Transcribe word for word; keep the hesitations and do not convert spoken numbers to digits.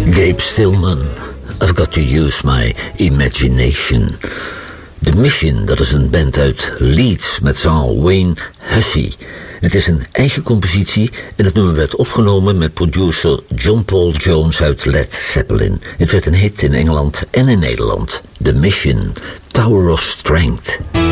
Gabe Stillman, I've got to use my imagination. The Mission, dat is een band uit Leeds met zanger Wayne Hussey. Het is een eigen compositie en het nummer werd opgenomen met producer John Paul Jones uit Led Zeppelin. Het werd een hit in Engeland en in Nederland. The Mission, Tower of Strength.